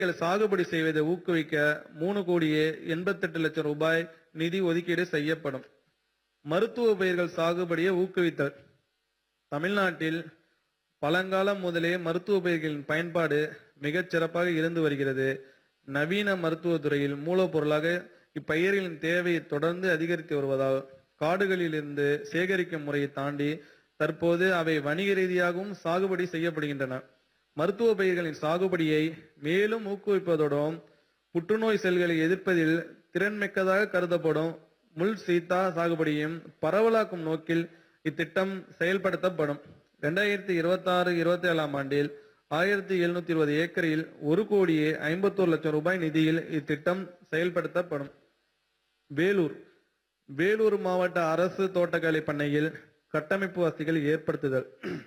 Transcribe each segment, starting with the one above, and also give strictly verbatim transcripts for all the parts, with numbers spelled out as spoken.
சாகுபடி செய்வதை ஊக்குவிக்க மூணு கோடியே எண்பத்தெட்டு லட்சம் ரூபாய் நிதி ஒதுக்கீடு செய்யப்படும். மருத்துவ பயிர்கள் சாகுபடியை ஊக்குவித்தல். தமிழ்நாட்டில் பழங்காலம் முதலே மருத்துவ பயிர்களின் பயன்பாடு மிகச் சிறப்பாக இருந்து வருகிறது. நவீன மருத்துவ துறையில் மூலப்பொருளாக இப்பயிர்களின் தேவையை தொடர்ந்து அதிகரித்து வருவதால் காடுகளில் இருந்து சேகரிக்கும் முறையை தாண்டி தற்போது அவை வணிக ரீதியாகவும் சாகுபடி செய்யப்படுகின்றன. மருத்துவ பயிர்களின் சாகுபடியை மேலும் ஊக்குவிப்பதோடும் புற்றுநோய் செல்களை எதிர்ப்பதில் திறன்மிக்கதாக கருதப்படும் முள் சீத்தா சாகுபடியும் பரவலாக்கும் நோக்கில் இத்திட்டம் செயல்படுத்தப்படும். இரண்டாயிரத்தி இருபத்தி ஆறு இருபத்தி ஏழாம் ஆண்டில் ஆயிரத்தி எழுநூத்தி இருபது ஏக்கரில் ஒரு கோடியே ஐம்பத்தோரு லட்சம் ரூபாய் நிதியில் இத்திட்டம் செயல்படுத்தப்படும். வேலூர் வேலூர் மாவட்ட அரசு தோட்டக்கலை பண்ணையில் கட்டமைப்பு வசதிகள் ஏற்படுத்துதல்.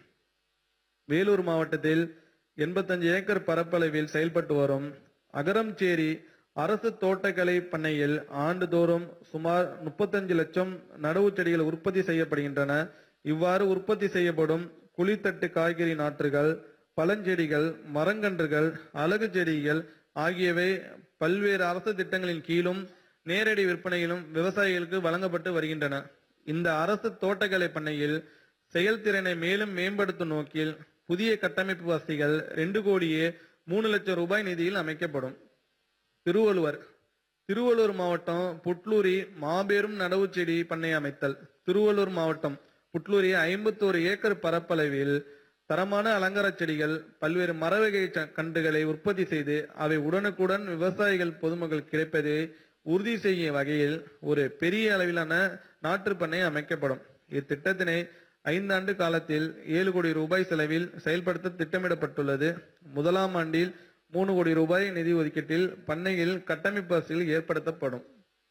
வேலூர் மாவட்டத்தில் எண்பத்தஞ்சு ஏக்கர் பரப்பளவில் செயல்பட்டு வரும் அகரம்சேரி அரசு தோட்டக்கலை பண்ணையில் ஆண்டுதோறும் சுமார் முப்பத்தஞ்சு லட்சம் நடவு செடிகள் உற்பத்தி செய்யப்படுகின்றன. இவ்வாறு உற்பத்தி செய்யப்படும் குளித்தட்டு காய்கறி நாற்றுகள், பழஞ்செடிகள், மரங்கன்றுகள், அழகு செடிகள் ஆகியவை பல்வேறு அரசு திட்டங்களின் கீழும் நேரடி விற்பனையிலும் விவசாயிகளுக்கு வழங்கப்பட்டு வருகின்றன. இந்த அரசு தோட்டக்கலை பண்ணையில் செயல்திறனை மேலும் மேம்படுத்தும் நோக்கில் புதிய கட்டமைப்பு வசதிகள் ரெண்டு கோடியே மூணு லட்சம் ரூபாய் நிதியில் அமைக்கப்படும். திருவள்ளுவர் திருவள்ளூர் மாவட்டம் புட்லூரி மாபெரும் நடவு செடி பண்ணை அமைத்தல். திருவள்ளூர் மாவட்டம் புட்லூரி ஐம்பத்தோரு ஏக்கர் பரப்பளவில் தரமான அலங்கார செடிகள், பல்வேறு மரவகை கன்றுகளை உற்பத்தி செய்து அவை உடனுக்குடன் விவசாயிகள் பொதுமக்கள் கிடைப்பதை உறுதி செய்யும் வகையில் ஒரு பெரிய அளவிலான நாற்று பண்ணை அமைக்கப்படும். இத்திட்டத்தினை ஐந்தாண்டு காலத்தில் ஏழு கோடி ரூபாய் செலவில் செயல்படுத்த திட்டமிடப்பட்டுள்ளது. முதலாம் ஆண்டில் மூணு கோடி ரூபாய் நிதி ஒதுக்கீட்டில் பண்ணையில் கட்டமைப்பு வசதிகள் ஏற்படுத்தப்படும்.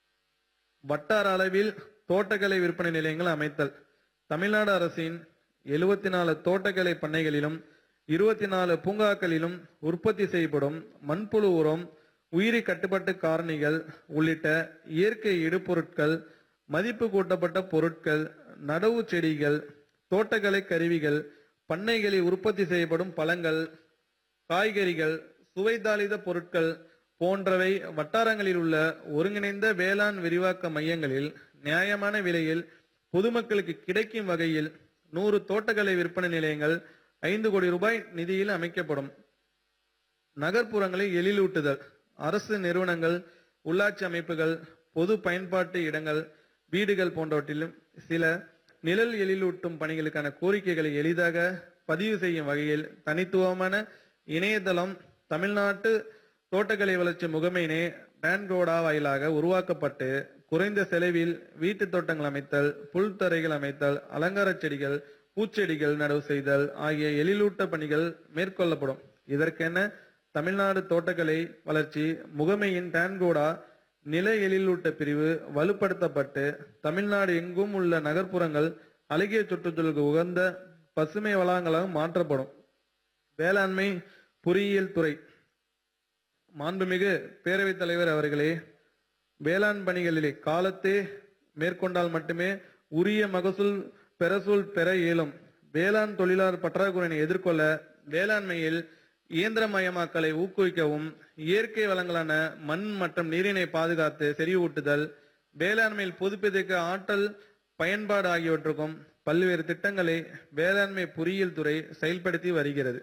வட்டார அளவில் தோட்டக்கலை விற்பனை நிலையங்கள் அமைத்தல். தமிழ்நாடு அரசின் எழுபத்தி நாலு தோட்டக்கலை பண்ணைகளிலும் இருபத்தி நாலு பூங்காக்களிலும் உற்பத்தி செய்யப்படும் மண்புழு உரம், உயிரி கட்டுப்பாட்டு காரணிகள் உள்ளிட்ட இயற்கை இடுபொருட்கள், மதிப்பு கூட்டப்பட்ட பொருட்கள், நடவு செடிகள், தோட்டக்கலை கருவிகள், பண்ணைகளில் உற்பத்தி செய்யப்படும் பழங்கள், காய்கறிகள், சுவைதாளித பொருட்கள் போன்றவை வட்டாரங்களில் உள்ள ஒருங்கிணைந்த வேளாண் விரிவாக்க மையங்களில் நியாயமான விலையில் பொதுமக்களுக்கு கிடைக்கும் வகையில் நூறு தோட்டக்கலை விற்பனை நிலையங்கள் ஐந்து கோடி ரூபாய் நிதியில் அமைக்கப்படும். நகர்ப்புறங்களை எழிலூட்டுதல். அரசு நிறுவனங்கள், உள்ளாட்சி அமைப்புகள், பொது பயன்பாட்டு இடங்கள், வீடுகள் போன்றவற்றிலும் சில நிழல் எழிலூட்டும் பணிகளுக்கான கோரிக்கைகளை எளிதாக பதிவு செய்யும் வகையில் தனித்துவமான இணையதளம் தமிழ்நாட்டு தோட்டக்கலை வளர்ச்சி முகமையினை பேன்கோடா வாயிலாக உருவாக்கப்பட்டு குறைந்த செலவில் வீட்டு தோட்டங்கள் அமைத்தல், புல் தரைகள் அமைத்தல், அலங்கார செடிகள், பூச்செடிகள் நடவு செய்தல் ஆகிய எழிலூட்ட பணிகள் மேற்கொள்ளப்படும். இதற்கென தமிழ்நாடு தோட்டக்கலை வளர்ச்சி முகமையின் பேன்கோடா நில எழிலூட்ட பிரிவு வலுப்படுத்தப்பட்டு தமிழ்நாடு எங்கும் உள்ள நகர்ப்புறங்கள் அழகிய சுற்றுச்சூழலுக்கு உகந்த பசுமை வளாகங்களாக மாற்றப்படும். வேளாண்மை பொறியியல் துறை. மாண்புமிகு பேரவைத் தலைவர் அவர்களே, வேளாண் பணிகளிலே காலத்தே மேற்கொண்டால் மட்டுமே உரிய மகசூல் பெறசூல் பெற இயலும். வேளாண் தொழிலாளர் பற்றாக்குறையை எதிர்கொள்ள வேளாண்மையில் இயந்திரமயமாக்கலை ஊக்குவிக்கவும், இயற்கை வளங்களான மண் மற்றும் நீரினை பாதுகாத்து செறிவூட்டுதல், வேளாண்மையில் புதுப்பிக்க ஆற்றல் பயன்பாடு ஆகியவற்றுக்கும் பல்வேறு திட்டங்களை வேளாண்மை பொறியியல் துறை செயல்படுத்தி வருகிறது.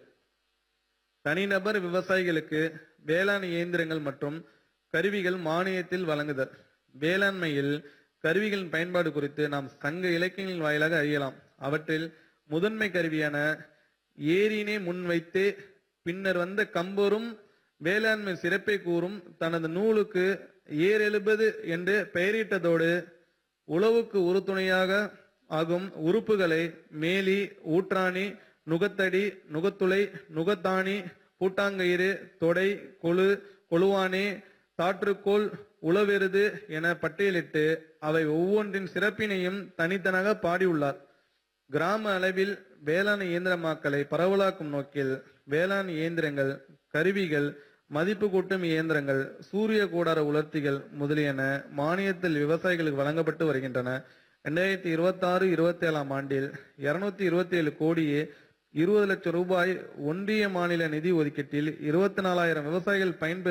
தனிநபர் விவசாயிகளுக்கு வேளாண் இயந்திரங்கள் மற்றும் கருவிகள் மானியத்தில் வழங்குதல். வேளாண்மையில் கருவிகளின் பயன்பாடு குறித்து நாம் சங்க இலக்கியங்களின் வாயிலாக அறியலாம். அவற்றில் முதன்மை கருவியான ஏரியினை முன்வைத்து பின்னர் வந்த கம்பரும் வேளாண்மை சிறப்பை கூறும் தனது நூலுக்கு ஏர் எழுபது என்று பெயரிட்டதோடு உழவுக்கு உறுதுணையாக ஆகும் உறுப்புகளை மேலி, ஊற்றாணி, நுகத்தடி, நுகத்துளை, நுகத்தாணி, பூட்டாங்கயிறு, தொடை, கொழு, கொழுவானே, தாற்றுக்கோள், உளவெருது என பட்டியலிட்டு அவை ஒவ்வொன்றின் சிறப்பினையும் தனித்தனாக பாடியுள்ளார். கிராம அளவில் வேளாண் இயந்திரமாக்கலை பரவலாக்கும் நோக்கில் வேளாண் இயந்திரங்கள், கருவிகள், மதிப்பு கூட்டும் இயந்திரங்கள், சூரிய கூடார உலர்த்திகள் முதலியன மானியத்தில் விவசாயிகளுக்கு வழங்கப்பட்டு வருகின்றன. இரண்டாயிரத்தி இருபத்தி ஆறு இருபத்தி ஏழாம் ஆண்டில் இருநூத்தி இருபத்தி ஏழு கோடியே இருபது லட்சம் ரூபாய் ஒன்றிய மாநில நிதி ஒதுக்கீட்டில் இருபத்தி நாலாயிரம் விவசாயிகள் பயன்பெறும்